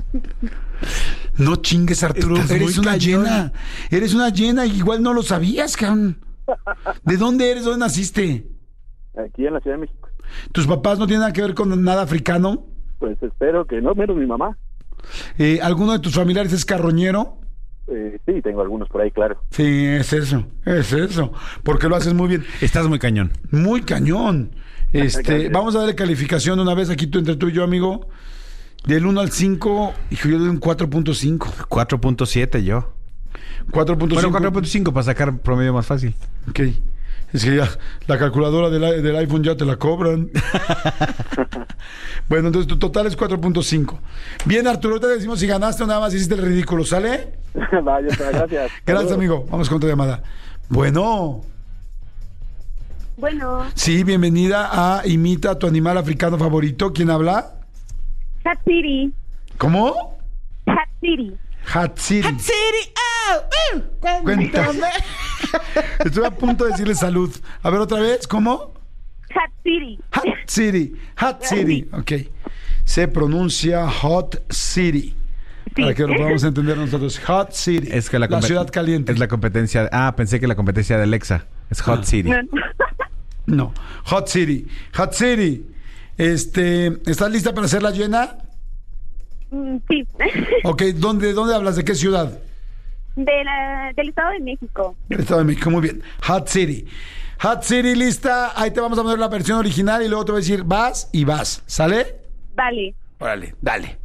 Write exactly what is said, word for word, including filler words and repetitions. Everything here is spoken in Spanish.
No chingues, Arturo. Estás Eres muy una cañón. llena. Eres una llena. Igual no lo sabías, cabrón. ¿De dónde eres? ¿Dónde naciste? Aquí en la Ciudad de México. ¿Tus papás no tienen nada que ver con nada africano? Pues espero que no, menos mi mamá. Eh, ¿Alguno de tus familiares es carroñero? Eh, sí, tengo algunos por ahí, claro. Sí, es eso. Es eso. Porque lo haces muy bien. Estás muy cañón. Muy cañón. Este, Gracias. vamos a darle calificación de una vez aquí tú, entre tú y yo, amigo. Del uno al cinco, hijo, yo le doy un cuatro punto cinco. cuatro punto siete yo. cuatro punto cinco. Bueno, cuatro punto cinco para sacar promedio más fácil. Ok. Es que ya la calculadora del, i- del iPhone ya te la cobran. Bueno, entonces tu total es cuatro punto cinco. Bien, Arturo, te decimos si ganaste o nada más hiciste el ridículo, ¿sale? Vaya, gracias. Gracias, amigo. Vamos con otra llamada. Bueno, Bueno, sí, bienvenida a Imita a tu animal africano favorito. ¿Quién habla? Hat City. ¿Cómo? Hat City. Hat City. City, oh, uh, Cuéntame. Estoy a punto de decirle salud. A ver, otra vez, ¿cómo? Hat City. Hot City. Hot City. Ok. Se pronuncia Hot City. Para que lo podamos entender nosotros. Hot City. Es que la, la compet- ciudad caliente. Es la competencia. Ah, pensé que la competencia de Alexa. Es Hot Ah. City. No. No. Hot City. Hot City. Este, ¿estás lista para hacer la llena? Mm, Sí. Ok, ¿dónde, ¿dónde hablas? ¿De qué ciudad? De la, del Estado de México. Del Estado de México, muy bien. Hot City. Hot City, lista. Ahí te vamos a poner la versión original y luego te voy a decir vas y vas. ¿Sale? Vale. Órale, dale.